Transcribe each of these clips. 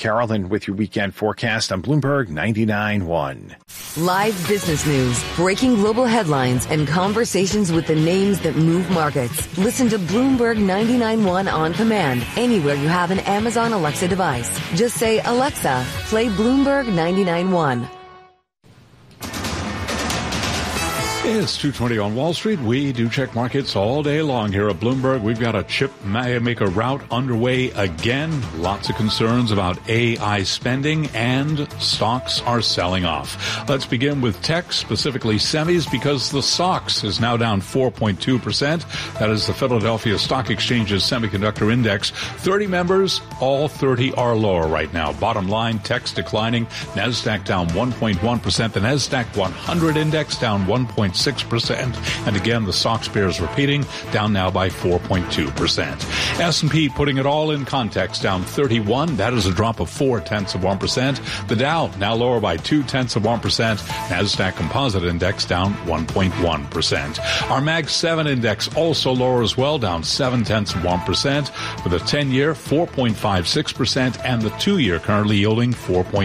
Carolyn with your weekend forecast on Bloomberg 99.1. Live business news, breaking global headlines, and conversations with the names that move markets. Listen to Bloomberg 99.1 on command anywhere you have an Amazon Alexa device. Just say, Alexa, play Bloomberg 99.1. It's 2:20 on Wall Street. We do check markets all day long here at Bloomberg. We've got a chip maker rout underway again. Lots of concerns about AI spending, and stocks are selling off. Let's begin with tech, specifically semis, because the SOX is now down 4.2%. That is the Philadelphia Stock Exchange's semiconductor index. 30 members, all 30 are lower right now. Bottom line, tech's declining. NASDAQ down 1.1%. The NASDAQ 100 index down 1.6%. And again, the SOX bears repeating, down now by 4.2%. S&P putting it all in context, down 31. That is a drop of 0.4%. The Dow now lower by 0.2%. NASDAQ Composite Index down 1.1%. Our Mag 7 Index also lower as well, down 0.7%. With a 10-year, 4.56%, and the 2-year currently yielding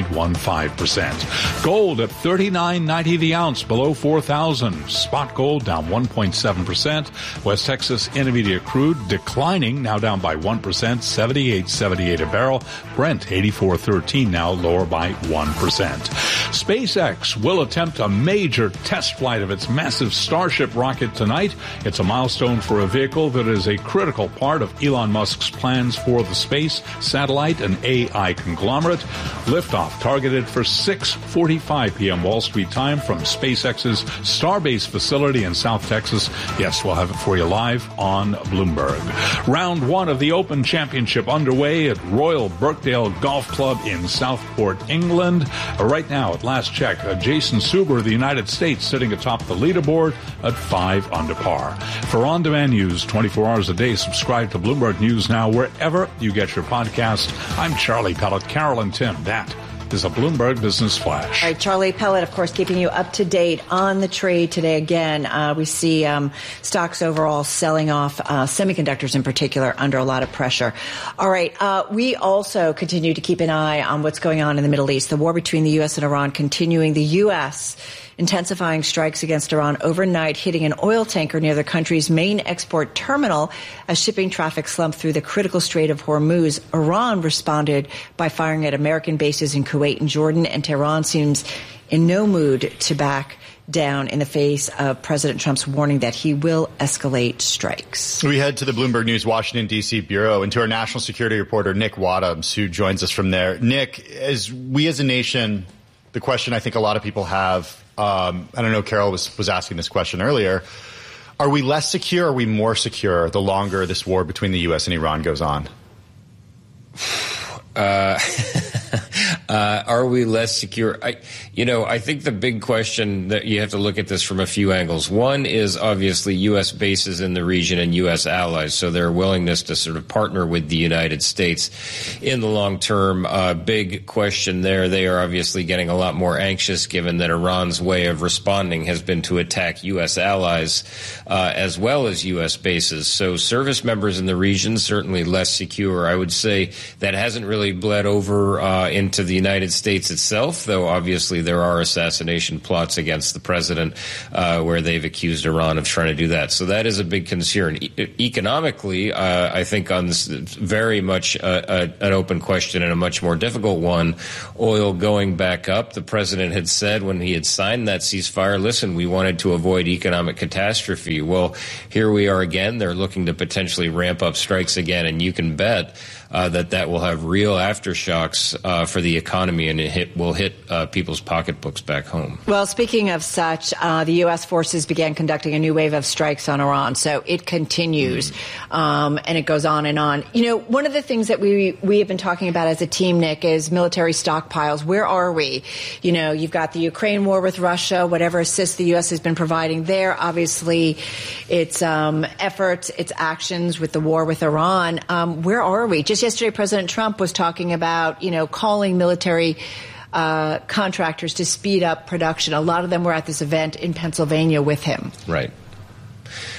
4.15%. Gold at $39.90 the ounce, below 4,000. Spot gold down 1.7%. West Texas Intermediate crude declining, now down by 1%, 78.78 a barrel. Brent 84.13, now lower by 1%. SpaceX will attempt a major test flight of its massive Starship rocket tonight. It's a milestone for a vehicle that is a critical part of Elon Musk's plans for the space satellite and AI conglomerate. Liftoff targeted for 6:45 p.m. Wall Street time from SpaceX's Starbase facility in South Texas. Yes, we'll have it for you live on Bloomberg. Round 1 of the Open Championship underway at Royal Birkdale Golf Club in Southport, England. Right now, at last check, Jason Suber of the United States sitting atop the leaderboard at 5 under par. For on-demand news 24 hours a day, subscribe to Bloomberg News Now wherever you get your podcast. I'm Charlie Pellet. Carol and Tim, that is a Bloomberg Business Flash. All right, Charlie Pellet, of course, keeping you up to date on the trade today. Again, we see stocks overall selling off, semiconductors in particular, under a lot of pressure. All right, we also continue to keep an eye on what's going on in the Middle East. The war between the U.S. and Iran continuing. The U.S. intensifying strikes against Iran overnight, hitting an oil tanker near the country's main export terminal as shipping traffic slumped through the critical Strait of Hormuz. Iran responded by firing at American bases in Kuwait and Jordan, and Tehran seems in no mood to back down in the face of President Trump's warning that he will escalate strikes. We head to the Bloomberg News Washington, D.C. bureau and to our national security reporter, Nick Wadhams, who joins us from there. Nick, as a nation, the question I think a lot of people have, I don't know, Carol was asking this question earlier. Are we less secure or are we more secure the longer this war between the U.S. and Iran goes on? Are we less secure? I think the big question that you have to look at this from a few angles. One is obviously U.S. bases in the region and U.S. allies, so their willingness to sort of partner with the United States in the long term. Big question there. They are obviously getting a lot more anxious given that Iran's way of responding has been to attack U.S. allies as well as U.S. bases. So service members in the region certainly less secure. I would say that hasn't really bled over into the United States itself, though obviously there are assassination plots against the president where they've accused Iran of trying to do that. So that is a big concern. Economically, I think on this very much an open question and a much more difficult one, oil going back up. The president had said when he had signed that ceasefire, listen, we wanted to avoid economic catastrophe. Well, here we are again. They're looking to potentially ramp up strikes again, and you can bet that will have real aftershocks for the economy, and it will hit people's pocketbooks back home. Well, speaking of such, the U.S. forces began conducting a new wave of strikes on Iran, so it continues, and it goes on and on. You know, one of the things that we have been talking about as a team, Nick, is military stockpiles. Where are we? You know, you've got the Ukraine war with Russia, whatever assist the U.S. has been providing there. Obviously, its efforts, its actions with the war with Iran. Where are we? Just yesterday, President Trump was talking about, calling military contractors to speed up production. A lot of them were at this event in Pennsylvania with him. Right.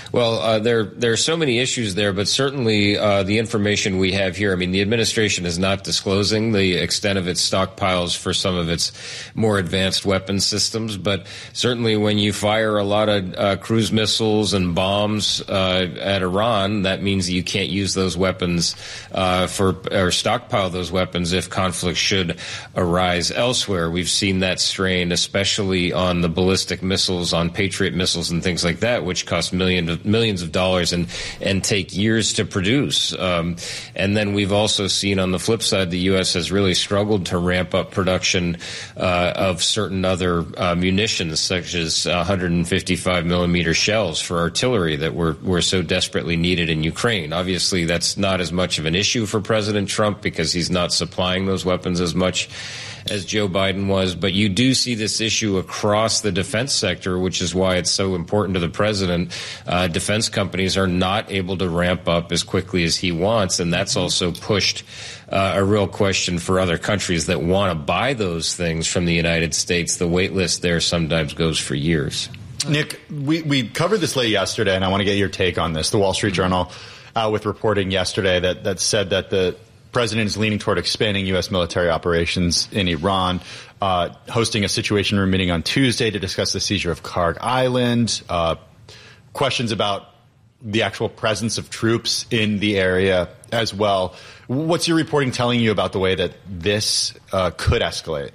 Well, there are so many issues there, but certainly the information we have here, I mean, the administration is not disclosing the extent of its stockpiles for some of its more advanced weapon systems, but certainly when you fire a lot of cruise missiles and bombs at Iran, that means you can't use those weapons or stockpile those weapons if conflict should arise elsewhere. We've seen that strain, especially on the ballistic missiles, on Patriot missiles and things like that, which cost millions of dollars and take years to produce. And then we've also seen on the flip side, the U.S. has really struggled to ramp up production of certain other munitions, such as 155 millimeter shells for artillery that were so desperately needed in Ukraine. Obviously, that's not as much of an issue for President Trump because he's not supplying those weapons as much as Joe Biden was, but you do see this issue across the defense sector, which is why it's so important to the president. Defense companies are not able to ramp up as quickly as he wants, and that's also pushed a real question for other countries that want to buy those things from the United States. The wait list there sometimes goes for years. Nick, we covered this late yesterday, and I want to get your take on this. The Wall Street Journal with reporting yesterday that said that the president is leaning toward expanding U.S. military operations in Iran, hosting a Situation Room meeting on Tuesday to discuss the seizure of Karg Island, questions about the actual presence of troops in the area as well. What's your reporting telling you about the way that this could escalate?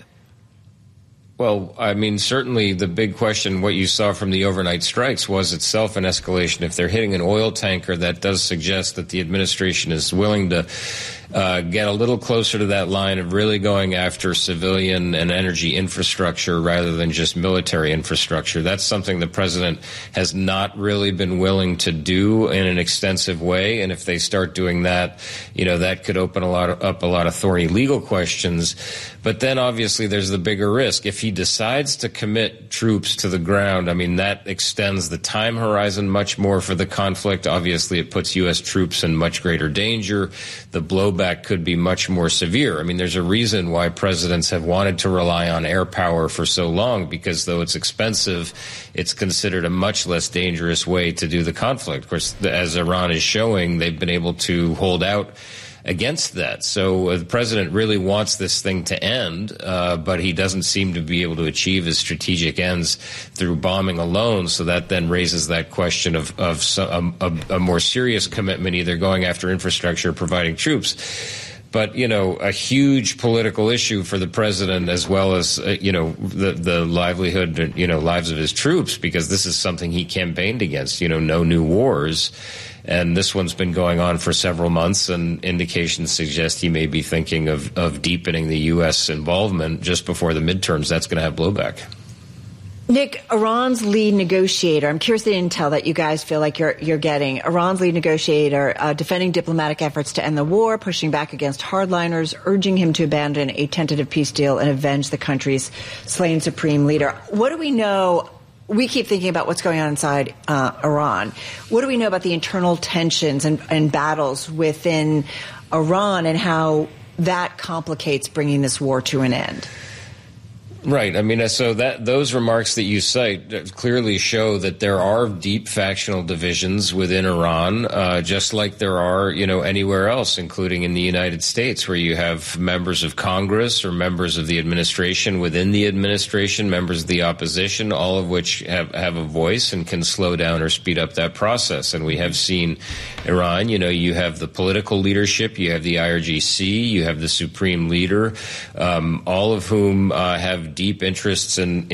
Well, I mean, certainly the big question, what you saw from the overnight strikes was itself an escalation. If they're hitting an oil tanker, that does suggest that the administration is willing to get a little closer to that line of really going after civilian and energy infrastructure rather than just military infrastructure. That's something the president has not really been willing to do in an extensive way. And if they start doing that, that could open up a lot of thorny legal questions. But then obviously there's the bigger risk. If he decides to commit troops to the ground, I mean, that extends the time horizon much more for the conflict. Obviously, it puts U.S. troops in much greater danger. The blowback could be much more severe. I mean, there's a reason why presidents have wanted to rely on air power for so long, because though it's expensive, it's considered a much less dangerous way to do the conflict. Of course, as Iran is showing, they've been able to hold out against that. So the president really wants this thing to end, but he doesn't seem to be able to achieve his strategic ends through bombing alone. So that then raises that question of a more serious commitment, either going after infrastructure or providing troops. But, a huge political issue for the president, as well as, the livelihood, lives of his troops, because this is something he campaigned against, no new wars. And this one's been going on for several months, and indications suggest he may be thinking of deepening the U.S. involvement just before the midterms. That's going to have blowback. Nick, Iran's lead negotiator, I'm curious the intel that you guys feel like you're getting. Iran's lead negotiator defending diplomatic efforts to end the war, pushing back against hardliners, urging him to abandon a tentative peace deal and avenge the country's slain supreme leader. What do we know? We keep thinking about what's going on inside Iran. What do we know about the internal tensions and battles within Iran and how that complicates bringing this war to an end? Right. I mean, so those remarks that you cite clearly show that there are deep factional divisions within Iran, just like there are, anywhere else, including in the United States, where you have members of Congress or members of the administration within the administration, members of the opposition, all of which have a voice and can slow down or speed up that process. And we have seen Iran, you have the political leadership, you have the IRGC, you have the supreme leader, all of whom have deep interests in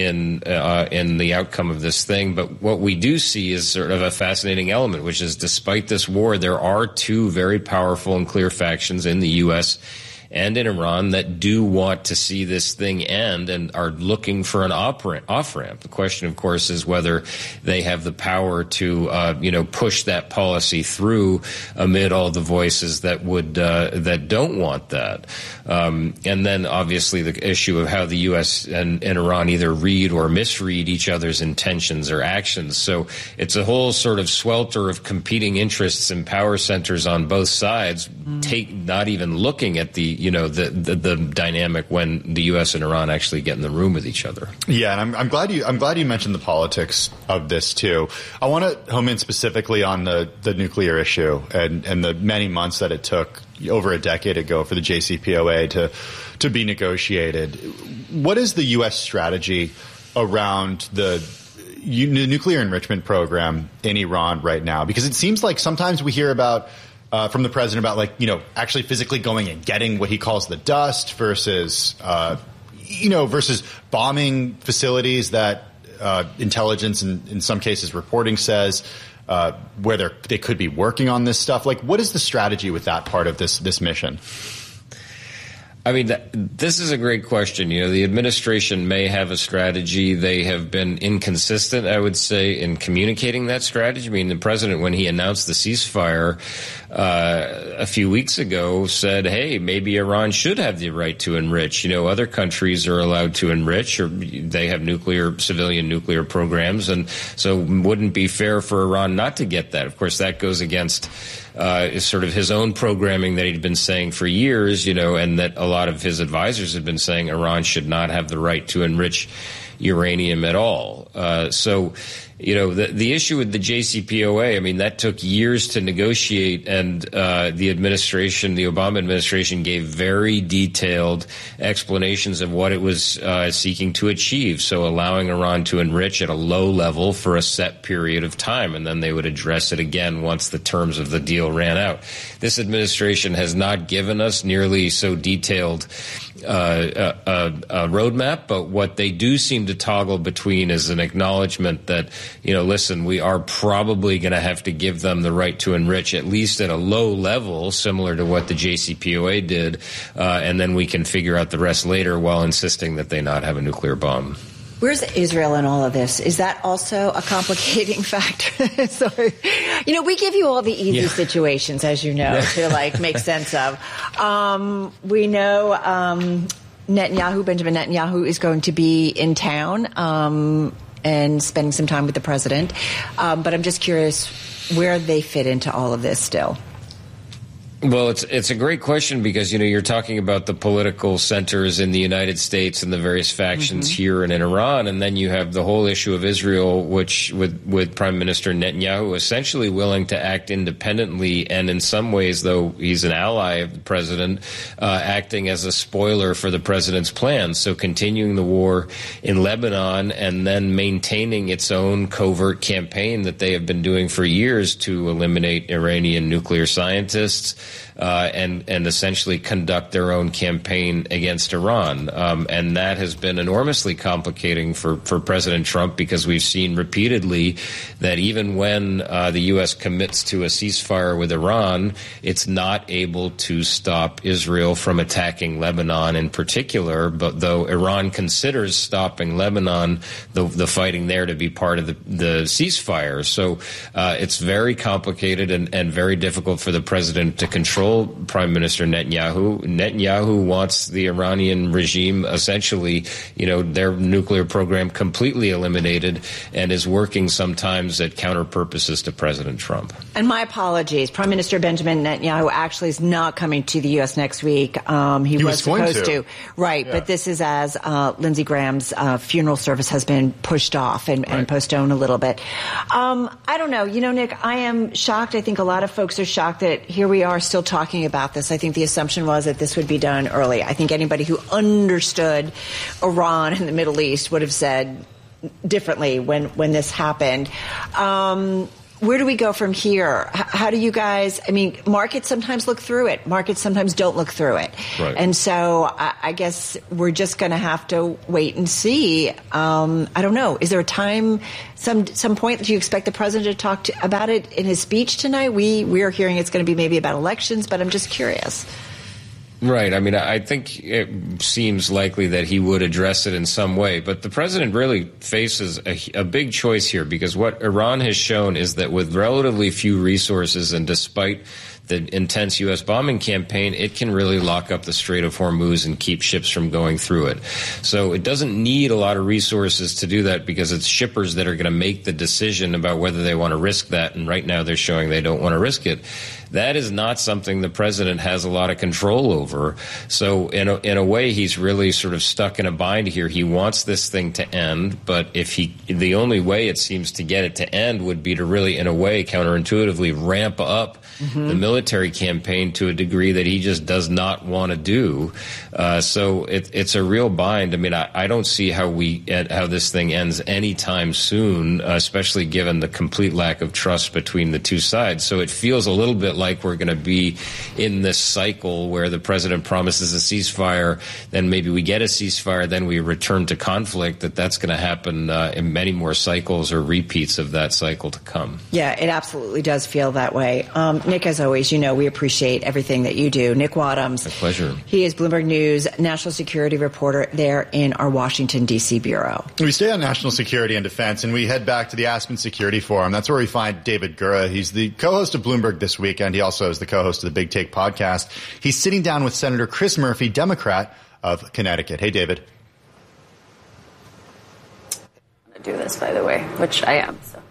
the outcome of this thing. But what we do see is sort of a fascinating element, which is despite this war, there are two very powerful and clear factions in the U.S. and in Iran that do want to see this thing end and are looking for an off-ramp. The question, of course, is whether they have the power to, push that policy through amid all the voices that that don't want that. And then, obviously, the issue of how the U.S. and Iran either read or misread each other's intentions or actions. So it's a whole sort of swelter of competing interests and power centers on both sides, not even looking at the the dynamic when the U.S. and Iran actually get in the room with each other. Yeah, and I'm glad you mentioned the politics of this too. I want to home in specifically on the nuclear issue and the many months that it took over a decade ago for the JCPOA to be negotiated. What is the U.S. strategy around the nuclear enrichment program in Iran right now? Because it seems like sometimes we hear about from the president about actually physically going and getting what he calls the dust versus bombing facilities that intelligence and in some cases reporting says where they could be working on this stuff. Like, what is the strategy with that part of this mission? I mean, this is a great question. The administration may have a strategy. They have been inconsistent, I would say, in communicating that strategy. I mean, the president, when he announced the ceasefire a few weeks ago, said, hey, maybe Iran should have the right to enrich. Other countries are allowed to enrich, or they have civilian nuclear programs, and so it wouldn't be fair for Iran not to get that. Of course, that goes against sort of his own programming that he'd been saying for years, and that a lot of his advisors have been saying Iran should not have the right to enrich uranium at all. The issue with the JCPOA, I mean, that took years to negotiate, and the Obama administration gave very detailed explanations of what it was seeking to achieve. So allowing Iran to enrich at a low level for a set period of time, and then they would address it again once the terms of the deal ran out. This administration has not given us nearly so detailed a roadmap, but what they do seem to toggle between is an acknowledgement that, listen, we are probably going to have to give them the right to enrich at least at a low level, similar to what the JCPOA did, and then we can figure out the rest later while insisting that they not have a nuclear bomb. Where's Israel in all of this? Is that also a complicating factor? Sorry. We give you all the easy situations, as you know, to make sense of. We know Benjamin Netanyahu is going to be in town and spending some time with the president. But I'm just curious where they fit into all of this still. Well, it's a great question because, you're talking about the political centers in the United States and the various factions here and in Iran. And then you have the whole issue of Israel, which with Prime Minister Netanyahu essentially willing to act independently. And in some ways, though he's an ally of the president, acting as a spoiler for the president's plans. So continuing the war in Lebanon and then maintaining its own covert campaign that they have been doing for years to eliminate Iranian nuclear scientists. And essentially conduct their own campaign against Iran. And that has been enormously complicating for President Trump because we've seen repeatedly that even when the U.S. commits to a ceasefire with Iran, it's not able to stop Israel from attacking Lebanon in particular. But though Iran considers stopping Lebanon, the fighting there to be part of the ceasefire. So it's very complicated and very difficult for the president to control Prime Minister Netanyahu. Netanyahu wants the Iranian regime essentially, their nuclear program completely eliminated and is working sometimes at counter purposes to President Trump. And my apologies. Prime Minister Benjamin Netanyahu actually is not coming to the U.S. next week. He was supposed to. Right. Yeah. But this is as Lindsey Graham's funeral service has been pushed off and postponed a little bit. I don't know. Nick, I am shocked. I think a lot of folks are shocked that here we are still talking about this. I think the assumption was that this would be done early. I think anybody who understood Iran and the Middle East would have said differently when this happened. Where do we go from here? How do you guys, markets sometimes look through it. Markets sometimes don't look through it. Right. And so I guess we're just going to have to wait and see. I don't know. Is there a time, some point that you expect the president to talk about it in his speech tonight? We are hearing it's going to be maybe about elections, but I'm just curious. Right. I think it seems likely that he would address it in some way. But the president really faces a big choice here because what Iran has shown is that with relatively few resources and despite the intense U.S. bombing campaign, it can really lock up the Strait of Hormuz and keep ships from going through it. So it doesn't need a lot of resources to do that because it's shippers that are going to make the decision about whether they want to risk that. And right now they're showing they don't want to risk it. that is not something the president has a lot of control over. So in a way, he's really sort of stuck in a bind here. He wants this thing to end, but the only way it seems to get it to end would be to really, in a way, counterintuitively ramp up the military campaign to a degree that he just does not want to do. So it's a real bind. I mean, I don't see how this thing ends anytime soon, especially given the complete lack of trust between the two sides. So it feels a little bit like we're going to be in this cycle where the president promises a ceasefire, then maybe we get a ceasefire, then we return to conflict. That's going to happen in many more cycles or repeats of that cycle to come. Yeah, it absolutely does feel that way. Nick, as always, we appreciate everything that you do. Nick Wadhams. My pleasure. He is Bloomberg News national security reporter there in our Washington, D.C. bureau. We stay on national security and defense, and we head back to the Aspen Security Forum. That's where we find David Gura. He's the co-host of Bloomberg This Weekend. He also is the co-host of the Big Take podcast. He's sitting down with Senator Chris Murphy, Democrat of Connecticut. Hey, David. I'm going to do this, by the way, which I am, so.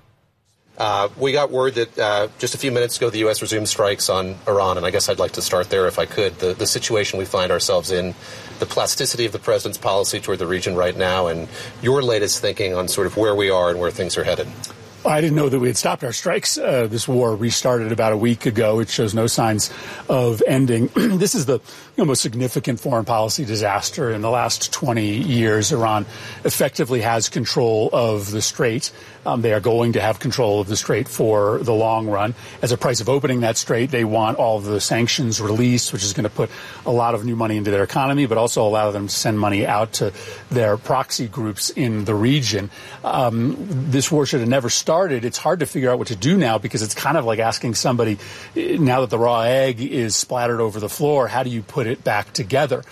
We got word that just a few minutes ago the U.S. resumed strikes on Iran, and I guess I'd like to start there if I could. The situation we find ourselves in, the plasticity of the president's policy toward the region right now, and your latest thinking on sort of where we are and where things are headed. I didn't know that we had stopped our strikes. This war restarted about a week ago. It shows no signs of ending. This is the most significant foreign policy disaster in the last 20 years. Iran effectively has control of the strait. They are going to have control of the strait for the long run. As a price of opening that strait, they want all of the sanctions released, which is going to put a lot of new money into their economy, but also allow them to send money out to their proxy groups in the region. This war should have never started. It's hard to figure out what to do now because it's kind of like asking somebody, now that the raw egg is splattered over the floor, how do you put it back together?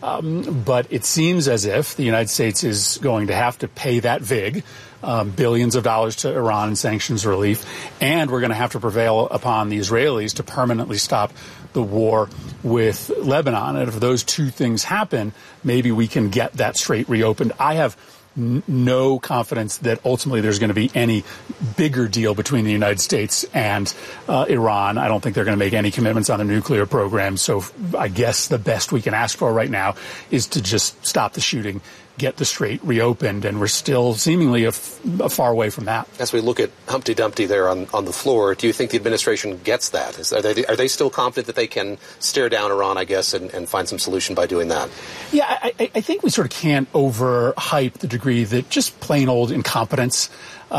But it seems as if the United States is going to have to pay that VIG, billions of dollars to Iran in sanctions relief, and we're going to have to prevail upon the Israelis to permanently stop the war with Lebanon. And if those two things happen, maybe we can get that strait reopened. I have no confidence that ultimately there's going to be any bigger deal between the United States and Iran. I don't think they're going to make any commitments on the nuclear program. So I guess the best we can ask for right now is to just stop the shooting, get the strait reopened, and we're still seemingly a far away from that. As we look at Humpty Dumpty there on the floor, do you think the administration gets that? Are they still confident that they can stare down Iran, I guess, and find some solution by doing that? Yeah, I think we sort of can't overhype the degree that just plain old incompetence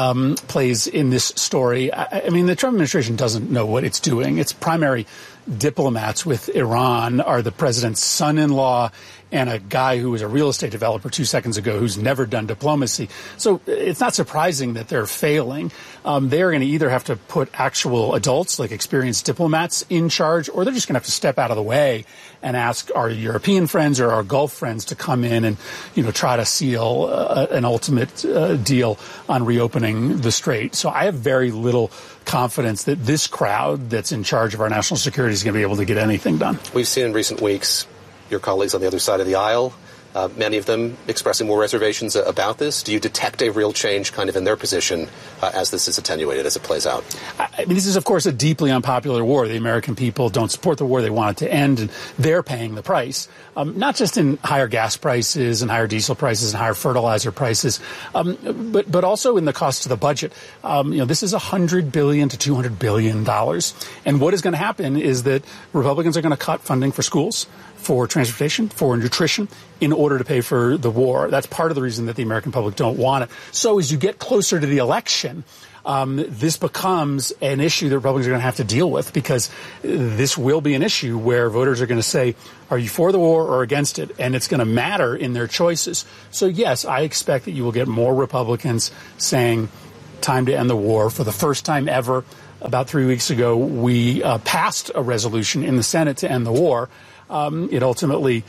plays in this story. I mean, the Trump administration doesn't know what it's doing. Its primary diplomats with Iran are the president's son-in-law and a guy who was a real estate developer 2 seconds ago who's never done diplomacy. So it's not surprising that they're failing. They're going to either have to put actual adults, like experienced diplomats, in charge, or they're just going to have to step out of the way and ask our European friends or our Gulf friends to come in and, try to seal an ultimate deal on reopening the strait. So I have very little confidence that this crowd that's in charge of our national security is going to be able to get anything done. We've seen in recent weeks your colleagues on the other side of the aisle, many of them expressing more reservations about this. Do you detect a real change kind of in their position as this is attenuated, as it plays out? I mean, this is, of course, a deeply unpopular war. The American people don't support the war. They want it to end, and they're paying the price, not just in higher gas prices and higher diesel prices and higher fertilizer prices, but also in the cost to the budget. This is $100 billion to $200 billion. And what is going to happen is that Republicans are going to cut funding for schools, for transportation, for nutrition, in order to pay for the war. That's part of the reason that the American public don't want it. So as you get closer to the election, this becomes an issue that Republicans are going to have to deal with, because this will be an issue where voters are going to say, are you for the war or against it? And it's going to matter in their choices. So, yes, I expect that you will get more Republicans saying time to end the war. For the first time ever, about 3 weeks ago, we passed a resolution in the Senate to end the war. It ultimately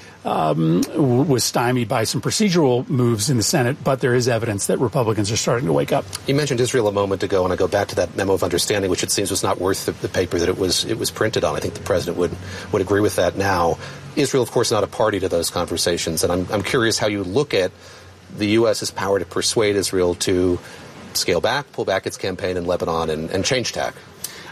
was stymied by some procedural moves in the Senate, but there is evidence that Republicans are starting to wake up. You mentioned Israel a moment ago, and I go back to that memo of understanding, which it seems was not worth the paper that it was printed on. I think the president would agree with that now. Israel, of course, not a party to those conversations, and I'm curious how you look at the U.S.'s power to persuade Israel to scale back, pull back its campaign in Lebanon, and change tack.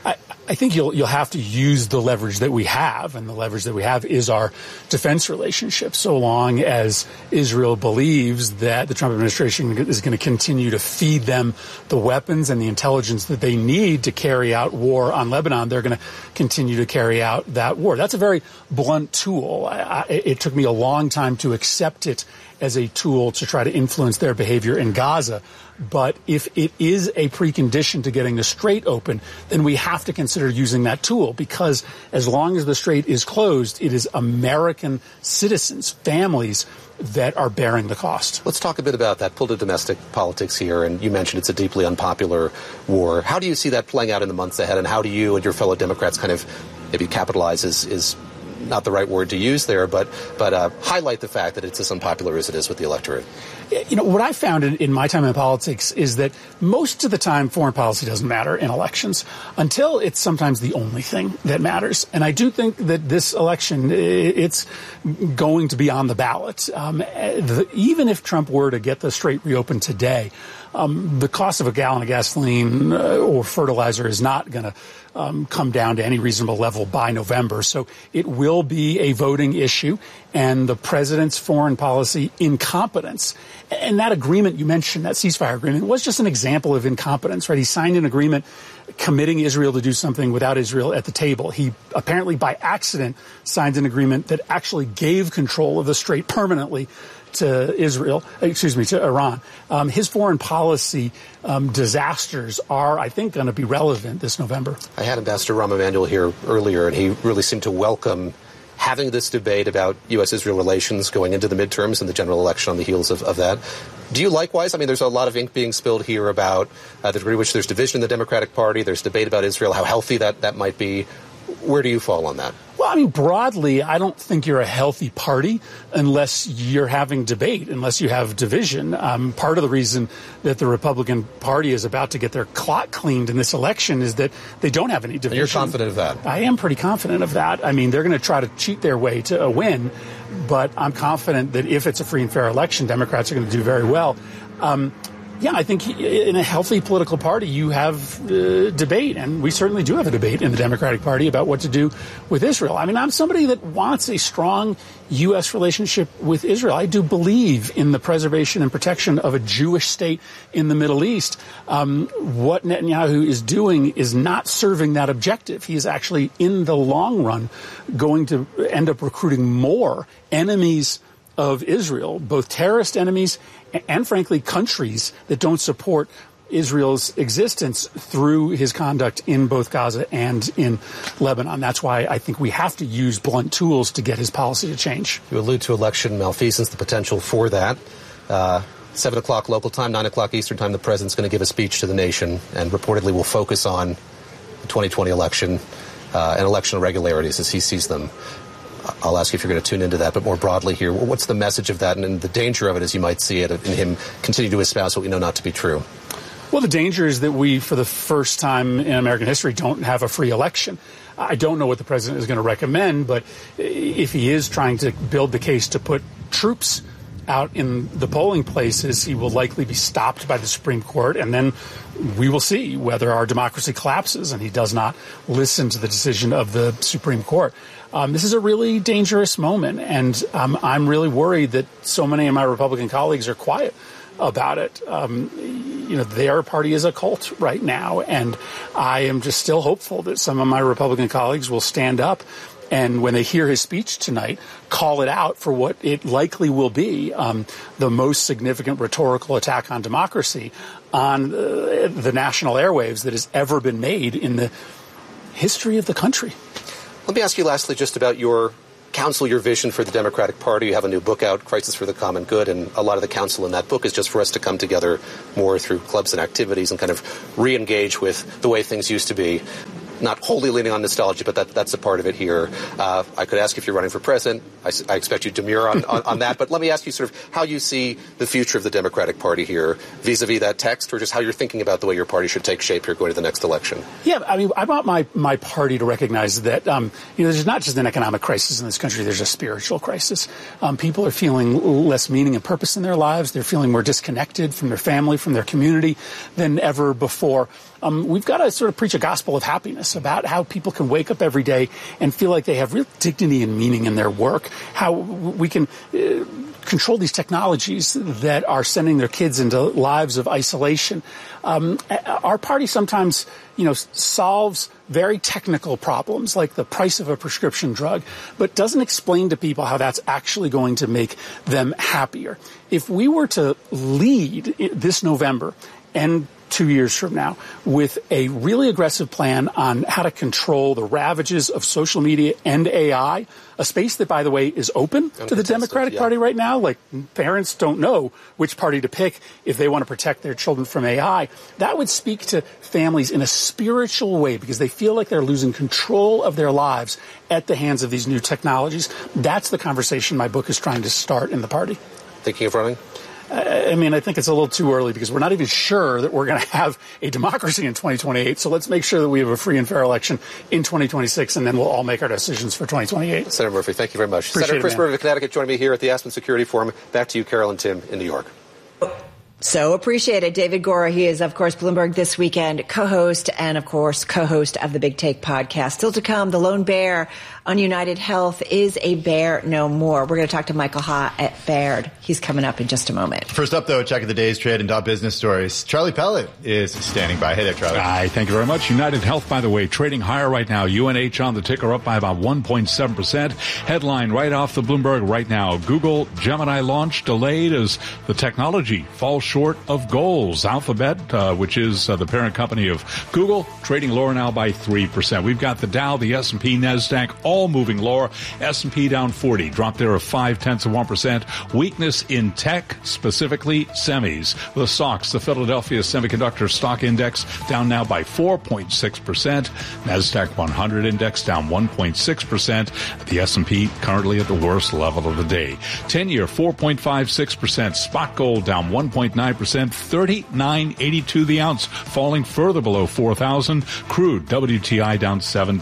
I think you'll have to use the leverage that we have, and the leverage that we have is our defense relationship. So long as Israel believes that the Trump administration is going to continue to feed them the weapons and the intelligence that they need to carry out war on Lebanon, they're going to continue to carry out that war. That's a very blunt tool. It took me a long time to accept it as a tool to try to influence their behavior in Gaza. But if it is a precondition to getting the Strait open, then we have to consider using that tool, because as long as the Strait is closed, it is American citizens, families, that are bearing the cost. Let's talk a bit about that. Pull to domestic politics here, and you mentioned it's a deeply unpopular war. How do you see that playing out in the months ahead, and how do you and your fellow Democrats kind of maybe capitalize is not the right word to use there, but highlight the fact that it's as unpopular as it is with the electorate? You know, what I found in my time in politics is that most of the time foreign policy doesn't matter in elections until it's sometimes the only thing that matters. And I do think that this election, it's going to be on the ballot. Even if Trump were to get the Strait reopened today, the cost of a gallon of gasoline or fertilizer is not going to come down to any reasonable level by November. So it will be a voting issue, and the president's foreign policy incompetence. And that agreement you mentioned, that ceasefire agreement, was just an example of incompetence, right? He signed an agreement committing Israel to do something without Israel at the table. He apparently by accident signed an agreement that actually gave control of the Strait permanently to Iran. His foreign policy disasters are, I think, going to be relevant this November. I had Ambassador Rahm Emanuel here earlier, and he really seemed to welcome having this debate about U.S.-Israel relations going into the midterms and the general election on the heels of that. Do you likewise? I mean, there's a lot of ink being spilled here about the degree to which there's division in the Democratic Party. There's debate about Israel, how healthy that might be. Where do you fall on that? Well, I mean, broadly, I don't think you're a healthy party unless you're having debate, unless you have division. Part of the reason that the Republican Party is about to get their clock cleaned in this election is that they don't have any division. And you're confident of that? I am pretty confident of that. I mean, they're going to try to cheat their way to a win, but I'm confident that if it's a free and fair election, Democrats are going to do very well. Yeah, I think in a healthy political party, you have debate, and we certainly do have a debate in the Democratic Party about what to do with Israel. I mean, I'm somebody that wants a strong U.S. relationship with Israel. I do believe in the preservation and protection of a Jewish state in the Middle East. What Netanyahu is doing is not serving that objective. He is actually, in the long run, going to end up recruiting more enemies of Israel, both terrorist enemies and, frankly, countries that don't support Israel's existence through his conduct in both Gaza and in Lebanon. That's why I think we have to use blunt tools to get his policy to change. You allude to election malfeasance, the potential for that. 7 o'clock local time, 9 o'clock Eastern time, the president's going to give a speech to the nation and reportedly will focus on the 2020 election and election irregularities as he sees them. I'll ask you if you're going to tune into that, but more broadly here, what's the message of that and the danger of it as you might see it in him continue to espouse what we know not to be true? Well, the danger is that we, for the first time in American history, don't have a free election. I don't know what the president is going to recommend, but if he is trying to build the case to put troops out in the polling places, he will likely be stopped by the Supreme Court, and then we will see whether our democracy collapses and he does not listen to the decision of the Supreme Court. This is a really dangerous moment, and I'm really worried that so many of my Republican colleagues are quiet about it. Their party is a cult right now, and I am just still hopeful that some of my Republican colleagues will stand up and when they hear his speech tonight, call it out for what it likely will be, the most significant rhetorical attack on democracy on the national airwaves that has ever been made in the history of the country. Let me ask you lastly just about your counsel, your vision for the Democratic Party. You have a new book out, Crisis for the Common Good, and a lot of the counsel in that book is just for us to come together more through clubs and activities and kind of re-engage with the way things used to be. Not wholly leaning on nostalgia, but that's a part of it here. I could ask if you're running for president. I expect you to demur on that. But let me ask you sort of how you see the future of the Democratic Party here vis-a-vis that text, or just how you're thinking about the way your party should take shape here going to the next election. Yeah, I mean, I want my party to recognize that, there's not just an economic crisis in this country. There's a spiritual crisis. People are feeling less meaning and purpose in their lives. They're feeling more disconnected from their family, from their community than ever before. We've got to sort of preach a gospel of happiness. this, about how people can wake up every day and feel like they have real dignity and meaning in their work, how we can control these technologies that are sending their kids into lives of isolation. Our party sometimes, solves very technical problems like the price of a prescription drug, but doesn't explain to people how that's actually going to make them happier. If we were to lead this November and 2 years from now with a really aggressive plan on how to control the ravages of social media and AI, a space that, by the way, is open to the Democratic Party right now. Like, parents don't know which party to pick if they want to protect their children from AI. That would speak to families in a spiritual way because they feel like they're losing control of their lives at the hands of these new technologies. That's the conversation my book is trying to start in the party. Thinking of running? I think it's a little too early because we're not even sure that we're going to have a democracy in 2028. So let's make sure that we have a free and fair election in 2026, and then we'll all make our decisions for 2028. Senator Murphy, thank you very much. Appreciate Senator Chris it, Murphy of Connecticut joining me here at the Aspen Security Forum. Back to you, Carol and Tim in New York. So appreciated. David Gora, he is, of course, Bloomberg This Weekend co-host and, of course, co-host of the Big Take podcast. Still to come, the lone bear on United Health is a bear no more. We're going to talk to Michael Ha at Baird. He's coming up in just a moment. First up, though, check of the day's trade and business stories. Charlie Pellet is standing by. Hey there, Charlie. Hi, thank you very much. United Health, by the way, trading higher right now. UNH on the ticker up by about 1.7%. Headline right off the Bloomberg right now. Google Gemini launch delayed as the technology falls short of goals. Alphabet, which is the parent company of Google, trading lower now by 3%. We've got the Dow, the S&P, NASDAQ, all moving lower. S&P down 40, drop there of 0.5%. Weakness in tech, specifically semis. The SOX, the Philadelphia Semiconductor Stock Index, down now by 4.6%. NASDAQ 100 Index down 1.6%. The S&P currently at the worst level of the day. 10-year 4.56%. Spot gold down 1.9%. 39.82 the ounce, falling further below 4,000. Crude WTI down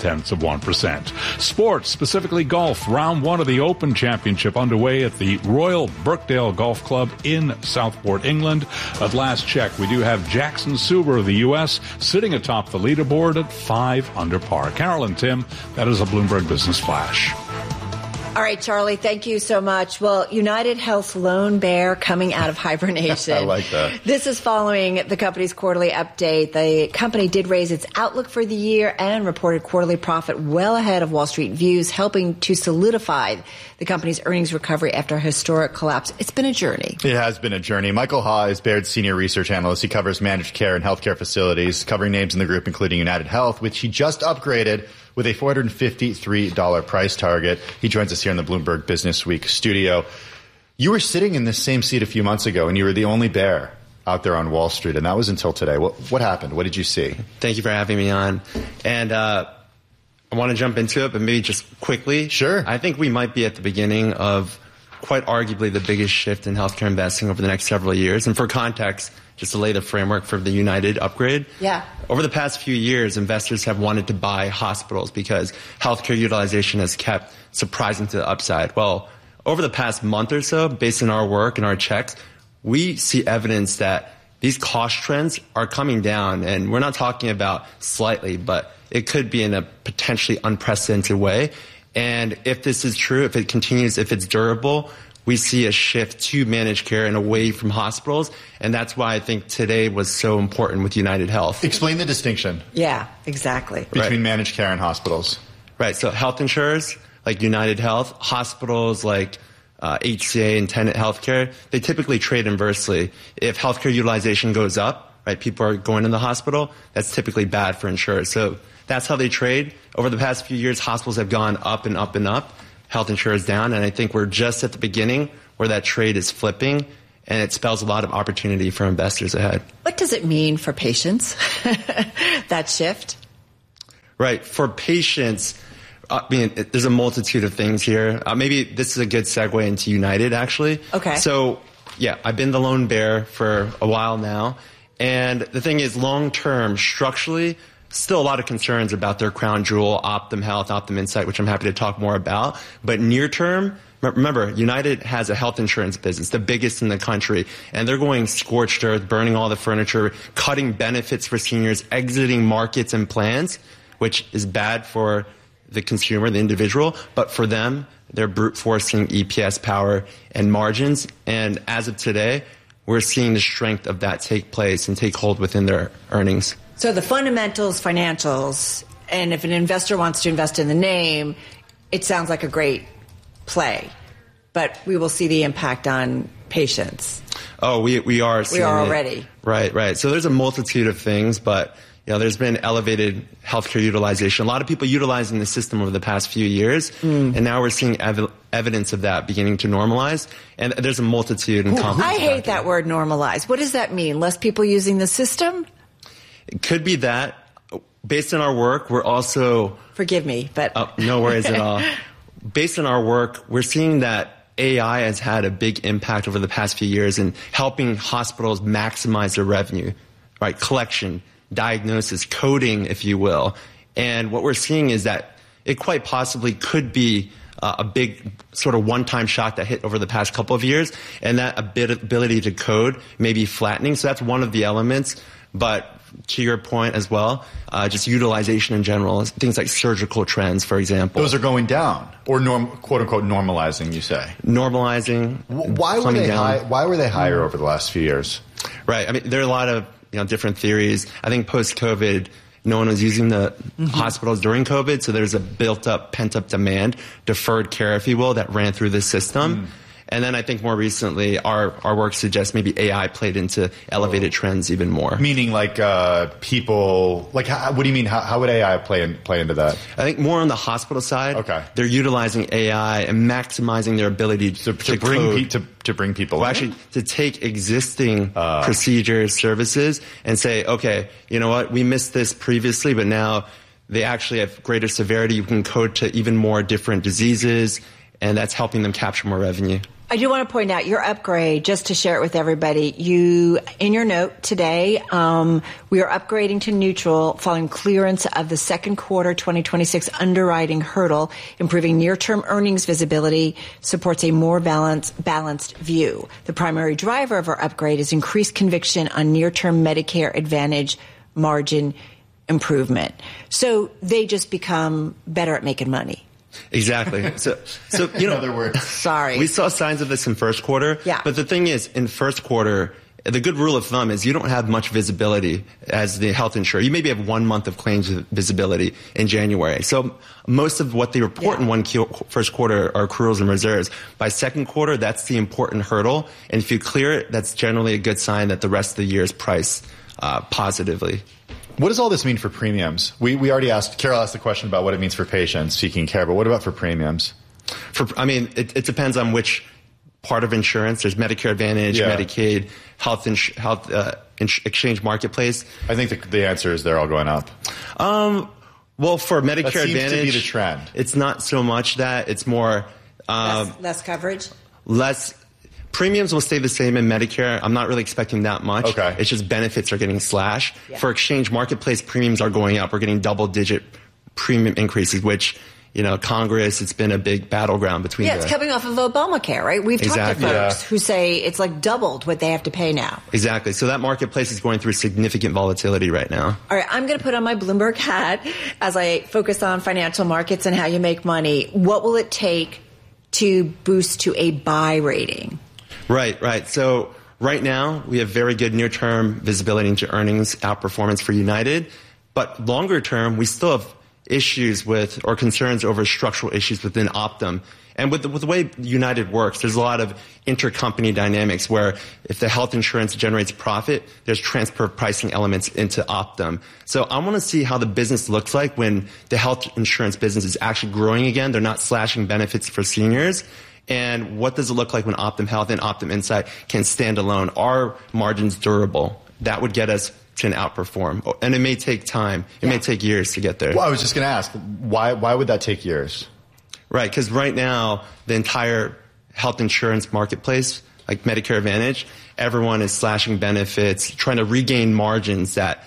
0.7%. Sports, specifically golf. Round one of the Open Championship underway at the Royal Birkdale Golf Club in Southport, England. At last check, we do have Jackson Suber of the U.S. sitting atop the leaderboard at 5 under par. Carol and Tim, that is a Bloomberg Business Flash. All right, Charlie, thank you so much. Well, United Health's lone bear coming out of hibernation. I like that. This is following the company's quarterly update. The company did raise its outlook for the year and reported quarterly profit well ahead of Wall Street views, helping to solidify the company's earnings recovery after a historic collapse. It's been a journey. It has been a journey. Michael Ha is Baird's senior research analyst. He covers managed care and healthcare facilities, covering names in the group including United Health, which he just upgraded with a $453 price target. He joins us here in the Bloomberg Business Week studio. You were sitting in this same seat a few months ago, and you were the only bear out there on Wall Street, and that was until today. What happened? What did you see? Thank you for having me on. And I want to jump into it, but maybe just quickly. Sure. I think we might be at the beginning of quite arguably the biggest shift in healthcare investing over the next several years. And for context, just to lay the framework for the United upgrade. Yeah. Over the past few years, investors have wanted to buy hospitals because healthcare utilization has kept surprising to the upside. Well, over the past month or so, based on our work and our checks, we see evidence that these cost trends are coming down. And we're not talking about slightly, but it could be in a potentially unprecedented way. And if this is true, if it continues, if it's durable, we see a shift to managed care and away from hospitals. And that's why I think today was so important with United Health. Explain the distinction. Yeah, exactly. Between managed care and hospitals. Right. So health insurers like United Health, hospitals like HCA and Tenet Healthcare, they typically trade inversely. If healthcare utilization goes up, right, people are going to the hospital, that's typically bad for insurers. So that's how they trade. Over the past few years, hospitals have gone up and up and up. Health insurers down, and I think we're just at the beginning where that trade is flipping, and it spells a lot of opportunity for investors ahead. What does it mean for patients, that shift? Right. For patients, there's a multitude of things here. Maybe this is a good segue into United, actually. Okay. So, yeah, I've been the lone bear for a while now, and the thing is, long-term, structurally, still a lot of concerns about their crown jewel, Optum Health, Optum Insight, which I'm happy to talk more about. But near term, remember, United has a health insurance business, the biggest in the country, and they're going scorched earth, burning all the furniture, cutting benefits for seniors, exiting markets and plans which is bad for the consumer, the individual, but for them, they're brute forcing EPS power and margins. And as of today, we're seeing the strength of that take place and take hold within their earnings. So the fundamentals, financials, and if an investor wants to invest in the name, it sounds like a great play. But we will see the impact on patients. Oh, we are seeing We are it. already. Right. So there's a multitude of things, but there's been elevated healthcare utilization. A lot of people utilizing the system over the past few years, and now we're seeing evidence of that beginning to normalize. And there's a multitude. I hate that word normalize. What does that mean? Less people using the system? It could be that. Based on our work, we're also... Forgive me, but... no worries at all. Based on our work, we're seeing that AI has had a big impact over the past few years in helping hospitals maximize their revenue, right? Collection, diagnosis, coding, if you will. And what we're seeing is that it quite possibly could be a big sort of one-time shot that hit over the past couple of years, and that ability to code may be flattening. So that's one of the elements. But to your point as well, just utilization in general, things like surgical trends, for example. Those are going down, or quote-unquote normalizing, you say? Normalizing. Why were they higher over the last few years? Right. I mean, there are a lot of different theories. I think post-COVID, no one was using the hospitals during COVID, so there's a built-up, pent-up demand, deferred care, if you will, that ran through the system. And then I think more recently, our work suggests maybe AI played into elevated trends even more. Meaning like people, like what do you mean? How would AI play into that? I think more on the hospital side. Okay. They're utilizing AI and maximizing their ability to bring people well, in? actually, to take existing procedures, services, and say, okay, you know what, we missed this previously, but now they actually have greater severity. You can code to even more different diseases, and that's helping them capture more revenue. I do want to point out your upgrade, just to share it with everybody. You, in your note today, we are upgrading to neutral following clearance of the second quarter 2026 underwriting hurdle, improving near-term earnings visibility, supports a more balanced view. The primary driver of our upgrade is increased conviction on near-term Medicare Advantage margin improvement. So they just become better at making money. Exactly. So in other words, sorry, we saw signs of this in first quarter. Yeah. But the thing is, in first quarter, the good rule of thumb is you don't have much visibility as the health insurer. You maybe have 1 month of claims visibility in January. So most of what they report in first quarter are accruals and reserves. By second quarter, that's the important hurdle. And if you clear it, that's generally a good sign that the rest of the year is priced positively. What does all this mean for premiums? We already Carol asked the question about what it means for patients seeking care, but what about for premiums? It depends on which part of insurance. There's Medicare Advantage, Medicaid, health exchange marketplace. I think the answer is they're all going up. Well, for Medicare that seems Advantage, to be the trend. It's not so much that. It's more less coverage. Premiums will stay the same in Medicare. I'm not really expecting that much. Okay. It's just benefits are getting slashed. Yeah. For exchange marketplace, premiums are going up. We're getting double-digit premium increases, which, Congress, it's been a big battleground between it's coming off of Obamacare, right? We've talked to folks who say it's like doubled what they have to pay now. Exactly. So that marketplace is going through significant volatility right now. All right, I'm going to put on my Bloomberg hat as I focus on financial markets and how you make money. What will it take to boost to a buy rating? Right. So right now, we have very good near-term visibility into earnings outperformance for United. But longer term, we still have issues or concerns over structural issues within Optum. And with the way United works, there's a lot of intercompany dynamics where if the health insurance generates profit, there's transfer pricing elements into Optum. So I want to see how the business looks like when the health insurance business is actually growing again. They're not slashing benefits for seniors. And what does it look like when Optum Health and Optum Insight can stand alone? Are margins durable? That would get us to an outperform. And it may take time. It may take years to get there. Well, I was just going to ask, why would that take years? Right, because right now, the entire health insurance marketplace, like Medicare Advantage, everyone is slashing benefits, trying to regain margins that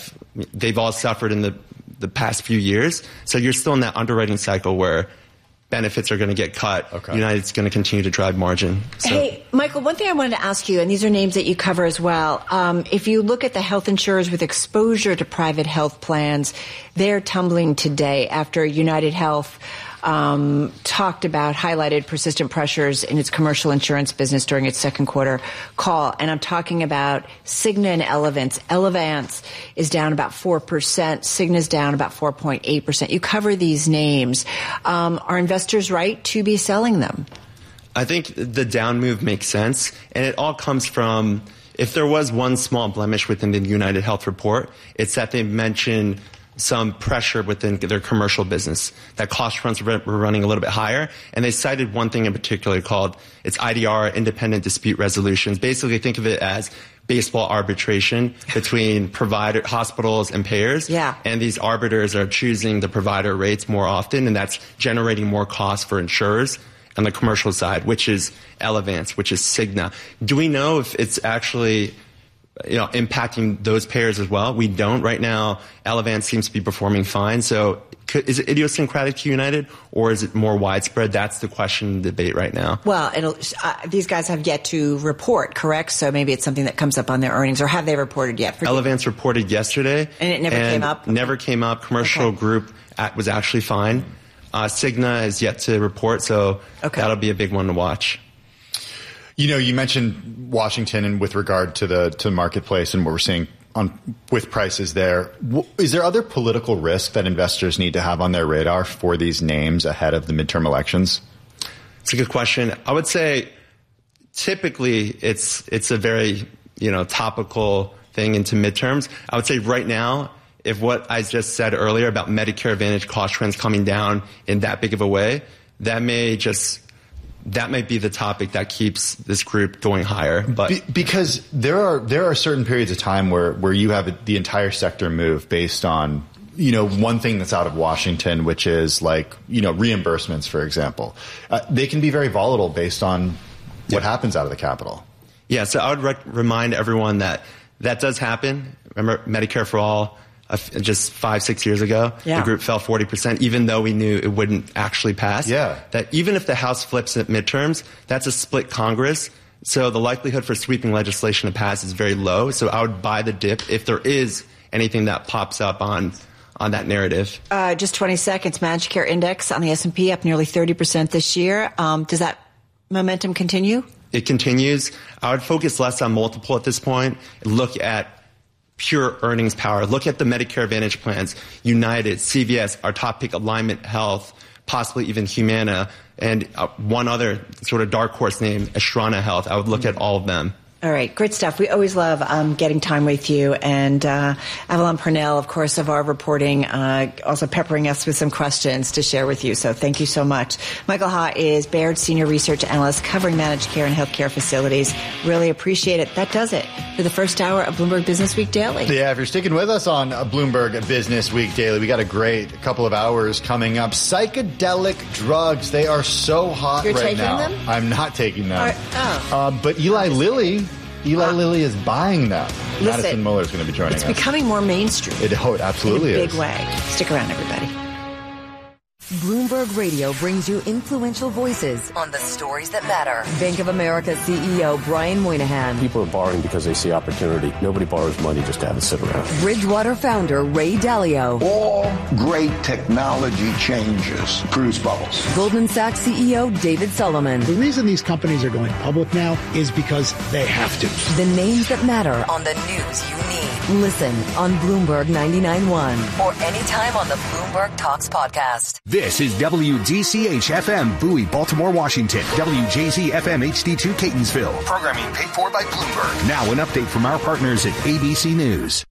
they've all suffered in the past few years. So you're still in that underwriting cycle where benefits are going to get cut. United's going to continue to drive margin. So. Hey, Michael, one thing I wanted to ask you, and these are names that you cover as well. If you look at the health insurers with exposure to private health plans, they're tumbling today after United Health highlighted persistent pressures in its commercial insurance business during its second quarter call. And I'm talking about Cigna and Elevance. Elevance is down about 4%. Cigna's down about 4.8%. You cover these names. Are investors right to be selling them? I think the down move makes sense. And it all comes from, if there was one small blemish within the United Health report, it's that they mentioned some pressure within their commercial business, that cost trends were running a little bit higher. And they cited one thing in particular called its IDR, independent dispute resolutions. Basically, think of it as baseball arbitration between hospitals and payers. Yeah. And these arbiters are choosing the provider rates more often, and that's generating more costs for insurers on the commercial side, which is Elevance, which is Cigna. Do we know if it's actually impacting those payers as well? We don't right now. Elevance seems to be performing fine. So is it idiosyncratic to United, or is it more widespread? That's the question in debate right now. Well, these guys have yet to report, correct? So maybe it's something that comes up on their earnings, or have they reported yet? Elevance reported yesterday. And it never came up? Never came up. Commercial group was actually fine. Cigna has yet to report, so that'll be a big one to watch. You mentioned Washington and with regard to the marketplace and what we're seeing with prices there. Is there other political risk that investors need to have on their radar for these names ahead of the midterm elections? It's a good question. I would say typically it's a very topical thing into midterms. I would say right now, if what I just said earlier about Medicare Advantage cost trends coming down in that big of a way, that might be the topic that keeps this group going higher. But because there are certain periods of time where you have the entire sector move based on one thing that's out of Washington, which is reimbursements, for example. They can be very volatile based on what happens out of the Capitol. Yeah, so I would remind everyone that does happen. Remember Medicare for All? Just 5-6 years ago, the group fell 40%, even though we knew it wouldn't actually pass. Yeah. That even if the House flips at midterms, that's a split Congress. So the likelihood for sweeping legislation to pass is very low. So I would buy the dip if there is anything that pops up on that narrative. Just 20 seconds. Managed Care Index on the S&P up nearly 30% this year. Does that momentum continue? It continues. I would focus less on multiple at this point and look at pure earnings power. Look at the Medicare Advantage plans, United, CVS, our top pick, Alignment Health, possibly even Humana, and one other sort of dark horse name, Astrana Health. I would look at all of them. All right, great stuff. We always love getting time with you. And Avalon Purnell, of course, of our reporting, also peppering us with some questions to share with you. So thank you so much. Michael Ha is Baird Senior Research Analyst covering managed care and healthcare facilities. Really appreciate it. That does it for the first hour of Bloomberg Business Week Daily. Yeah, if you're sticking with us on Bloomberg Business Week Daily, we got a great couple of hours coming up. Psychedelic drugs, they are so hot You're right now. You're taking them? I'm not taking them. But Eli Lilly is buying them. Listen, Madison Muller is going to be joining us. It's becoming more mainstream. It absolutely in a is. big way. Stick around, everybody. Bloomberg Radio brings you influential voices on the stories that matter. Bank of America CEO Brian Moynihan. People are borrowing because they see opportunity. Nobody borrows money just to have it sit around. Bridgewater founder Ray Dalio. All great technology changes produce bubbles. Goldman Sachs CEO David Solomon. The reason these companies are going public now is because they have to. The names that matter on the news you need. Listen on Bloomberg 99.1 or anytime on the Bloomberg Talks podcast. This is WGCH-FM, Bowie, Baltimore, Washington. WJZ-FM HD2, Catonsville. Programming paid for by Bloomberg. Now an update from our partners at ABC News.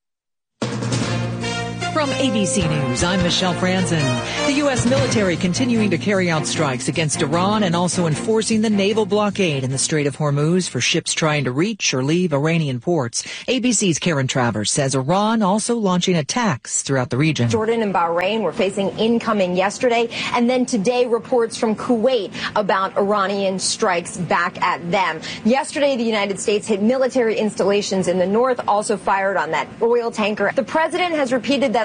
From ABC News, I'm Michelle Franzen. The U.S. military continuing to carry out strikes against Iran and also enforcing the naval blockade in the Strait of Hormuz for ships trying to reach or leave Iranian ports. ABC's Karen Travers says Iran also launching attacks throughout the region. Jordan and Bahrain were facing incoming yesterday, and then today reports from Kuwait about Iranian strikes back at them. Yesterday, the United States hit military installations in the north, also fired on that oil tanker. The president has repeated that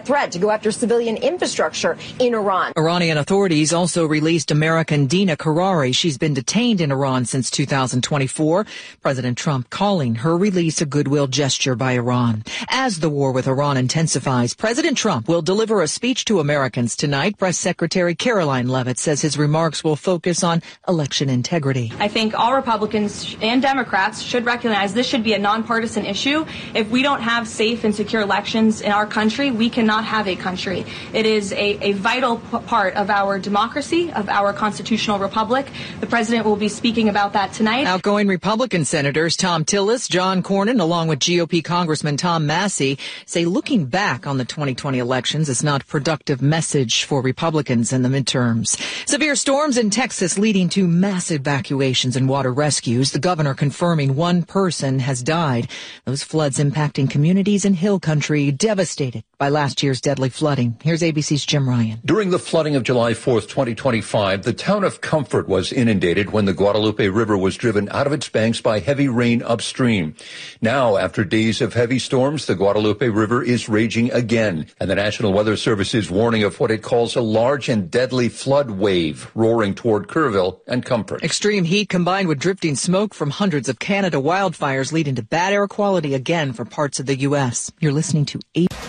threat to go after civilian infrastructure in Iran. Iranian authorities also released American Dina Karari. She's been detained in Iran since 2024. President Trump calling her release a goodwill gesture by Iran. As the war with Iran intensifies, President Trump will deliver a speech to Americans tonight. Press Secretary Caroline Leavitt says his remarks will focus on election integrity. I think all Republicans and Democrats should recognize this should be a nonpartisan issue. If we don't have safe and secure elections in our country, we cannot have a country. It is a vital part of our democracy, of our constitutional republic. The president will be speaking about that tonight. Outgoing Republican Senators Tom Tillis, John Cornyn, along with GOP Congressman Tom Massey, say looking back on the 2020 elections is not a productive message for Republicans in the midterms. Severe storms in Texas leading to massive evacuations and water rescues. The governor confirming one person has died. Those floods impacting communities in Hill Country devastated by last year's deadly flooding. Here's ABC's Jim Ryan. During the flooding of July 4th, 2025, the town of Comfort was inundated when the Guadalupe River was driven out of its banks by heavy rain upstream. Now, after days of heavy storms, the Guadalupe River is raging again, and the National Weather Service is warning of what it calls a large and deadly flood wave roaring toward Kerrville and Comfort. Extreme heat combined with drifting smoke from hundreds of Canada wildfires leading to bad air quality again for parts of the U.S. You're listening to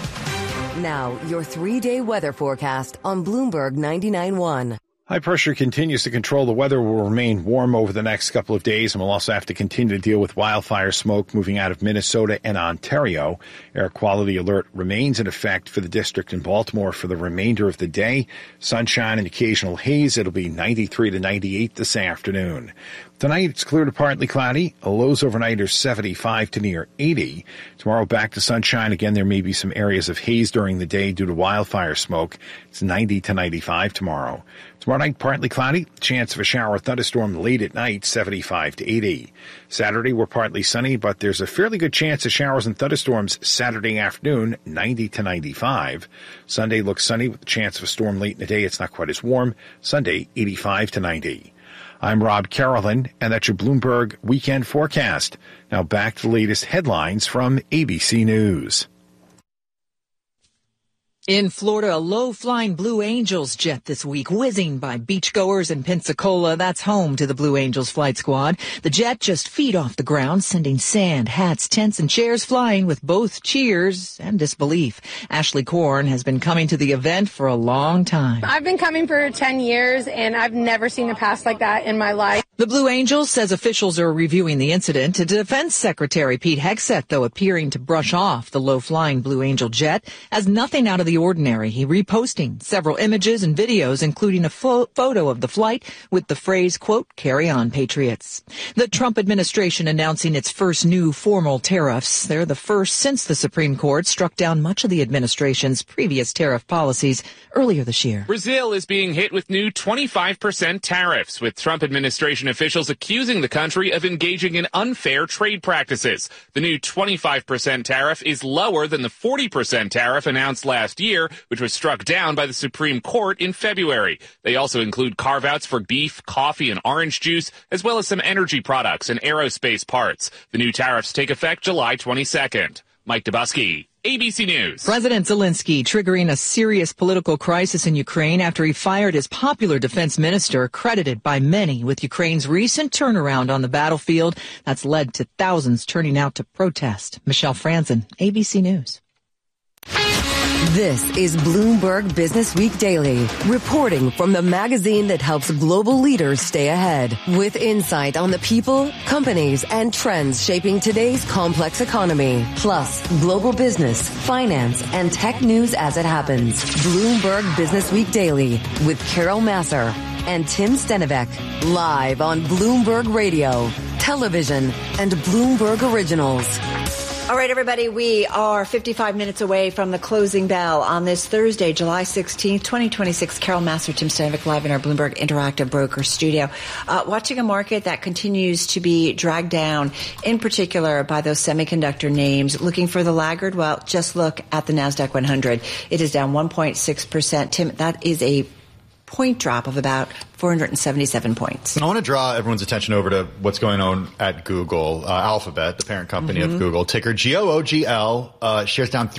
Now, your 3-day weather forecast on Bloomberg 99.1. High pressure continues to control. The weather will remain warm over the next couple of days, and we'll also have to continue to deal with wildfire smoke moving out of Minnesota and Ontario. Air quality alert remains in effect for the district in Baltimore for the remainder of the day. Sunshine and occasional haze. It'll be 93 to 98 this afternoon. Tonight, it's clear to partly cloudy. Lows overnight are 75 to near 80. Tomorrow, back to sunshine. Again, there may be some areas of haze during the day due to wildfire smoke. It's 90 to 95 tomorrow. Tomorrow night, partly cloudy. Chance of a shower or thunderstorm late at night, 75 to 80. Saturday, we're partly sunny, but there's a fairly good chance of showers and thunderstorms Saturday afternoon, 90 to 95. Sunday looks sunny with a chance of a storm late in the day. It's not quite as warm. Sunday, 85 to 90. I'm Rob Carolyn, and that's your Bloomberg Weekend Forecast. Now back to the latest headlines from ABC News. In Florida, a low-flying Blue Angels jet this week, whizzing by beachgoers in Pensacola. That's home to the Blue Angels flight squad. The jet just feet off the ground, sending sand, hats, tents, and chairs flying with both cheers and disbelief. Ashley Korn has been coming to the event for a long time. I've been coming for 10 years, and I've never seen a pass like that in my life. The Blue Angels says officials are reviewing the incident. Defense Secretary Pete Hegseth, though, appearing to brush off the low-flying Blue Angel jet as nothing out of the ordinary. He reposting several images and videos, including a photo of the flight with the phrase, quote, "Carry on, Patriots." The Trump administration announcing its first new formal tariffs. They're the first since the Supreme Court struck down much of the administration's previous tariff policies earlier this year. Brazil is being hit with new 25% tariffs, with Trump administration officials accusing the country of engaging in unfair trade practices. The new 25% tariff is lower than the 40% tariff announced last year, which was struck down by the Supreme Court in February. They also include carve-outs for beef, coffee, and orange juice, as well as some energy products and aerospace parts. The new tariffs take effect July 22nd. Mike Dubusky, ABC News. President Zelensky triggering a serious political crisis in Ukraine after he fired his popular defense minister, credited by many with Ukraine's recent turnaround on the battlefield that's led to thousands turning out to protest. Michelle Franzen, ABC News. This is Bloomberg Business Week Daily, reporting from the magazine that helps global leaders stay ahead, with insight on the people, companies, and trends shaping today's complex economy, plus global business, finance, and tech news as it happens. Bloomberg Business Week Daily with Carol Masser and Tim Stenivek, live on Bloomberg Radio, television, and Bloomberg Originals. All right, everybody, we are 55 minutes away from the closing bell on this Thursday, July 16th, 2026. Carol Masser, Tim Stenivek, live in our Bloomberg Interactive Broker studio. Watching a market that continues to be dragged down, in particular by those semiconductor names. Looking for the laggard? Well, just look at the NASDAQ 100. It is down 1.6%. Tim, that is a point drop of about 477 points. I want to draw everyone's attention over to what's going on at Google. Alphabet, the parent company of Google, ticker GOOGL, shares down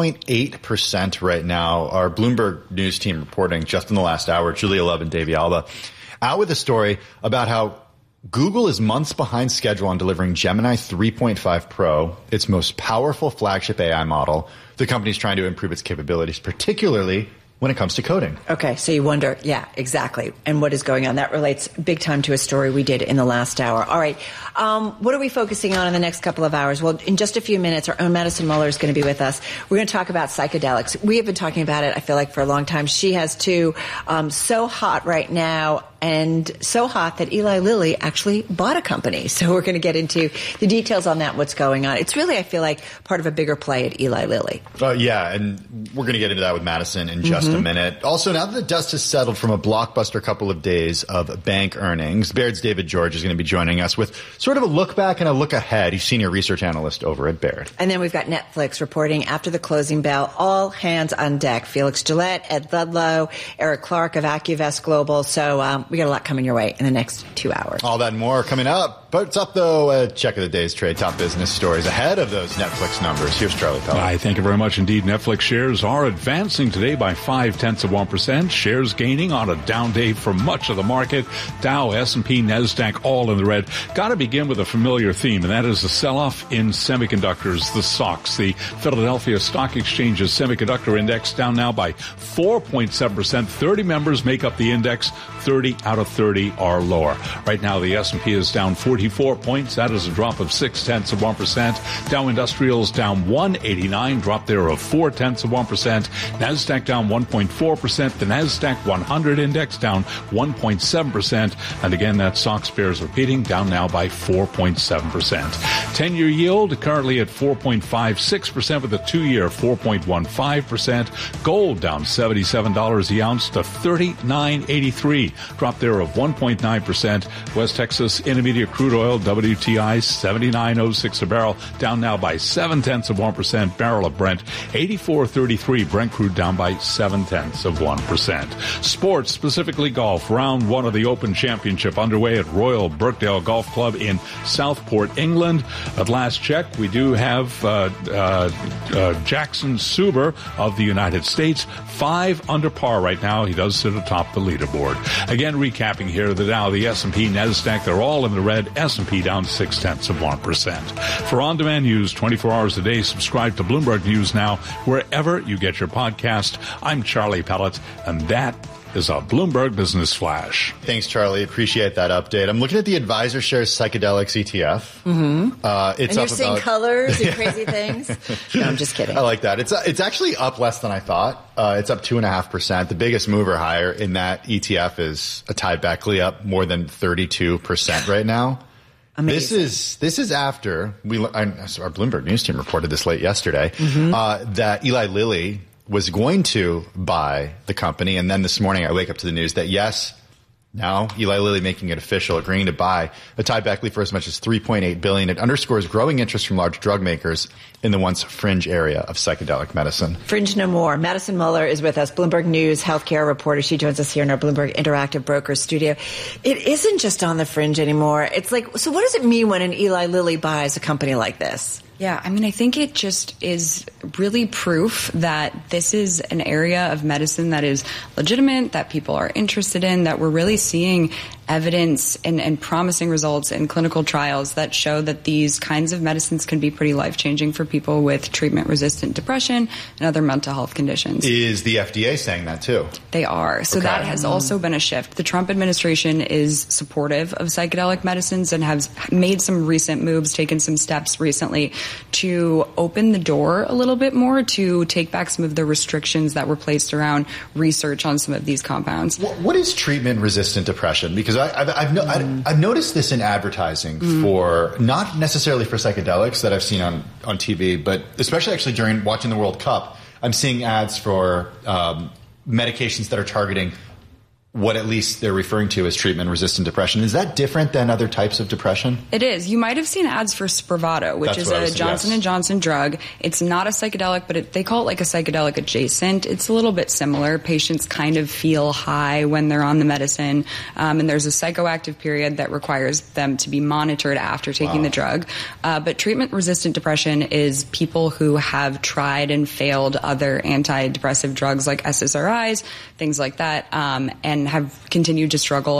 3.8% right now. Our Bloomberg News team reporting just in the last hour, Julia Love and Davey Alba, out with a story about how Google is months behind schedule on delivering Gemini 3.5 Pro, its most powerful flagship AI model. The company's trying to improve its capabilities, particularly when it comes to coding. Okay, so you wonder, yeah, exactly. And what is going on? That relates big time to a story we did in the last hour. All right, what are we focusing on in the next couple of hours? Well, in just a few minutes, our own Madison Muller is going to be with us. We're going to talk about psychedelics. We have been talking about it, I feel like, for a long time. She has two, so hot right now, and so hot that Eli Lilly actually bought a company. So we're going to get into the details on that, what's going on. It's really, I feel like, part of a bigger play at Eli Lilly. Yeah, and we're going to get into that with Madison in just a minute. Also, now that the dust has settled from a blockbuster couple of days of bank earnings, Baird's David George is going to be joining us with sort of a look back and a look ahead. He's senior research analyst over at Baird. And then we've got Netflix reporting after the closing bell, all hands on deck. Felix Gillette, Ed Ludlow, Eric Clark of AccuVest Global. So we got a lot coming your way in the next 2 hours. All that and more coming up. But it's up, though, a check of the day's trade, top business stories ahead of those Netflix numbers. Here's Charlie Pellet. Thank you very much indeed. Netflix shares are advancing today by 0.5%. Shares gaining on a down day for much of the market. Dow, S&P, NASDAQ, all in the red. Got to begin with a familiar theme, and that is the sell-off in semiconductors, the SOX. The Philadelphia Stock Exchange's semiconductor index down now by 4.7%. 30 members make up the index. 30 out of 30 are lower. Right now, the S&P is down 44 points. That is a drop of 0.6%. Dow Industrials down 189, drop there of 0.4%. NASDAQ down 1.4%. The NASDAQ 100 index down 1.7%. And again, that SOX bears repeating, down now by 4.7%. 10-year yield currently at 4.56% with a 2-year 4.15%. Gold down $77 the ounce to $39.83. Drop there of 1.9%. West Texas Intermediate Crude Oil, WTI, $79.06 a barrel, down now by 0.7%. Barrel of Brent, $84.33. Brent crude down by 0.7%. Sports, specifically golf. Round 1 of the Open Championship underway at Royal Birkdale Golf Club in Southport, England. At last check, we do have Jackson Suber of the United States, 5 under par right now. He does sit atop the leaderboard. Again, recapping here, the Dow, the S&P, NASDAQ, they're all in the red. S&P down 0.6%. For on-demand news 24 hours a day, subscribe to Bloomberg News Now wherever you get your podcast. I'm Charlie Pellet, and that is a Bloomberg Business Flash. Thanks, Charlie. Appreciate that update. I'm looking at the Advisor Shares Psychedelics ETF. And you're seeing colors and crazy things? No, I'm just kidding. I like that. It's actually up less than I thought. It's up 2.5%. The biggest mover higher in that ETF is Atai Beckley, up more than 32% right now. Amazing. This is after our Bloomberg News team reported this late yesterday that Eli Lilly was going to buy the company, and then this morning I wake up to the news that yes, now Eli Lilly making it official, agreeing to buy Atai Beckley for as much as $3.8 billion. It underscores growing interest from large drug makers in the once fringe area of psychedelic medicine. Fringe no more. Madison Muller is with us, Bloomberg News healthcare reporter. She joins us here in our Bloomberg Interactive Brokers studio. It isn't just on the fringe anymore. It's like, so what does it mean when an Eli Lilly buys a company like this? Yeah, I mean, I think it just is really proof that this is an area of medicine that is legitimate, that people are interested in, that we're really seeing evidence and promising results in clinical trials that show that these kinds of medicines can be pretty life-changing for people with treatment-resistant depression and other mental health conditions. Is the FDA saying that too? They are. So that has also been a shift. The Trump administration is supportive of psychedelic medicines and has made some recent moves, taken some steps recently to open the door a little bit more to take back some of the restrictions that were placed around research on some of these compounds. What is treatment-resistant depression? Because I've noticed this in advertising for, not necessarily for psychedelics that I've seen on TV, but especially actually during watching the World Cup, I'm seeing ads for medications that are targeting what at least they're referring to as treatment-resistant depression. Is that different than other types of depression? It is. You might have seen ads for Spravato, which is a Johnson & Johnson drug. It's not a psychedelic, but they call it like a psychedelic adjacent. It's a little bit similar. Patients kind of feel high when they're on the medicine, and there's a psychoactive period that requires them to be monitored after taking the drug. But treatment-resistant depression is people who have tried and failed other antidepressive drugs like SSRIs, things like that, and have continued to struggle